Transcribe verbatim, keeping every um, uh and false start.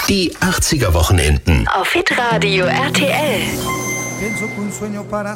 Die achtziger Wochenenden. Auf Hitradio R T L. Pienso que un sueño para